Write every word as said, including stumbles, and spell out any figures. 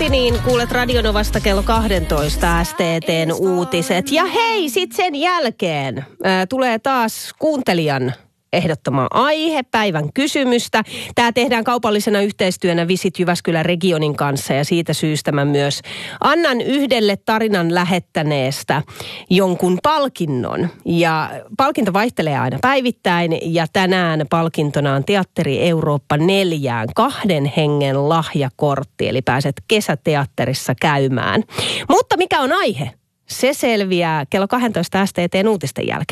Juuri niin, kuulet Radionovasta kello kaksitoista S T T:n uutiset. Ja hei, sit sen jälkeen ää, tulee taas kuuntelijan ehdottama aihe, päivän kysymystä. Tämä tehdään kaupallisena yhteistyönä Visit Jyväskylän regionin kanssa ja siitä syystä mä myös annan yhdelle tarinan lähettäneestä jonkun palkinnon. Ja palkinto vaihtelee aina päivittäin ja tänään palkintona on Teatteri Eurooppa neljään kahden hengen lahjakortti, eli pääset kesäteatterissa käymään. Mutta mikä on aihe? Se selviää kello kaksitoista S T T:n uutisten jälkeen.